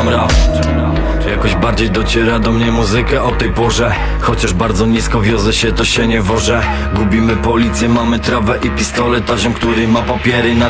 wciągam rap. Jakoś bardziej dociera do mnie muzyka o tej porze. Chociaż bardzo nisko wiozę się, to się nie wożę. Gubimy policję, mamy trawę i pistolet. A ziom, który ma papiery na